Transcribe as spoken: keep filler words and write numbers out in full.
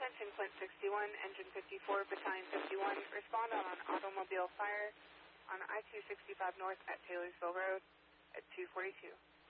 Attention, Flint sixty-one, Engine fifty-four, Battalion fifty-one. Respond on an automobile fire on I two sixty-five North at Taylorsville Road at two forty-two.